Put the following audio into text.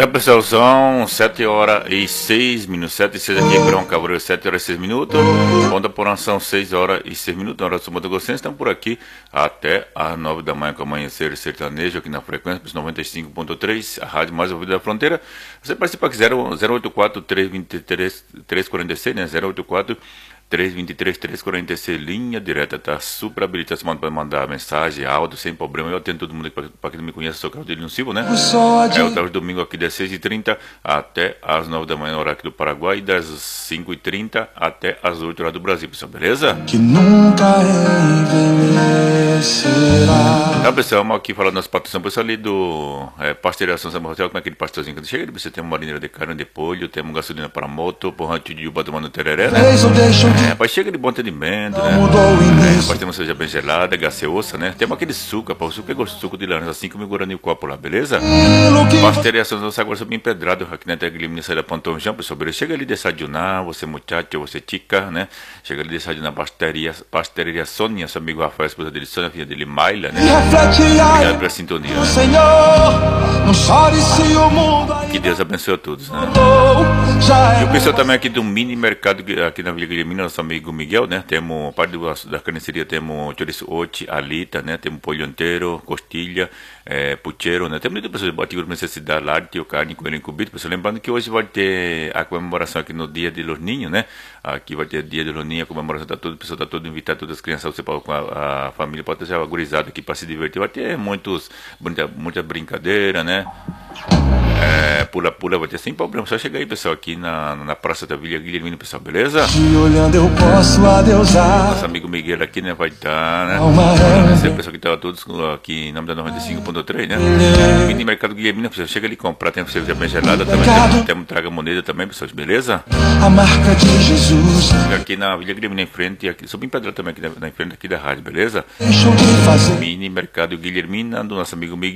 É, pessoal, são 7 horas e 6 minutos. 7 e 6 aqui em Grão Cabreiro, 7 horas e 6 minutos. Onda Porã são 6 horas e 6 minutos. Na hora do Sul Mato Grossense, estamos por aqui até às 9 da manhã com Amanhecer Sertanejo aqui na frequência 95.3, a rádio mais ouvida da fronteira. Você participa aqui 084-323-346, né? 084-323-346, linha direta, tá super habilitado. Você pode mandar mensagem, áudio, sem problema. Eu atendo todo mundo aqui, para quem não me conhece, sou o Claudinho Silva, né? É o domingo aqui das 6h30 até às 9 da manhã, hora aqui do Paraguai, e das 5h30 até às 8 horas do Brasil, pessoal, beleza? Que nunca envelhecerá. Tá, pessoal, vamos aqui falando das patrocinações, pessoal, ali do pasteurização São Marcelo, como é aquele pastorzinho que chega, você tem uma marineira de carne de polho, temos gasolina para moto, porrante de uva tomando tereré, né? Rapaz, chega de bom atendimento, né? Rapaz, temos cerveja bem gelada, gaseosa, né? Temos aquele suco, rapaz, o suco é gostoso, suco de laranja, assim como o Guarani o copo lá, beleza? Pasteurização do agora sou bem empedrado, aqui na Tegliminia, saída Pontão João, pessoal, beleza? Chega ali desayunar, você muchacho, você chica, né? Chega ali desayunar, pasteria Sônia, seu amigo Rafael, esposa dele, Sônia, filha dele, Maila, né? Obrigado pela sintonia, né? Que Deus abençoe a todos, né? E o pessoal também aqui do mini mercado, aqui na Vila Guilhermina, nosso amigo Miguel, né? Temos parte da carniceria, temos chouriço oti, alita, né? Temos polho inteiro, costilha, pucheiro, né? Temos muitas pessoas de artigo de necessidade, lácteo, carne, coelho encobrido. Pessoal, lembrando que hoje vai ter a comemoração aqui no Dia de los Niños, né? Aqui vai ter Dia de los Niños, a comemoração, tá todo, o pessoal tá todo invitado, todas as crianças, você pode, com a família pode ter agorizado aqui para se divertir. Vai ter muita brincadeira, né? Pula, vai ter sem problema. Só chegar aí, pessoal, aqui na Praça da Vila Guilhermina, pessoal, beleza? Te olhando eu posso adeusar. Nosso amigo Miguel aqui, né, vai estar, né? Agradecer o pessoal que estava todos aqui em nome da 95.3, né? Mini Mercado Guilhermina, pessoal, chega ali comprar, tem cerveja bem gelada também, temos traga moneda também, pessoal, beleza? A marca de Jesus. Chega aqui na Vila Guilhermina, em frente, aqui, sou bem pedrão também aqui na frente aqui da rádio, beleza? Deixou de fazer. Mini Mercado Guilhermina, do nosso amigo Miguel.